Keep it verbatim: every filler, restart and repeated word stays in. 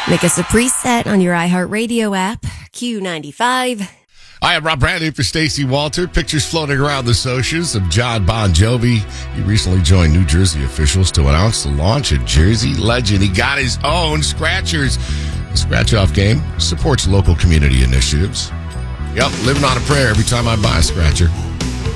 Make us a preset on your iHeartRadio app, Q ninety-five. I am Rob Bradley for Stacey Walter. Pictures floating around the socials of John Bon Jovi. He recently joined New Jersey officials to announce the launch of Jersey Legend. He got his own Scratchers. The Scratch-Off game supports local community initiatives. Yep, living on a prayer every time I buy a scratcher.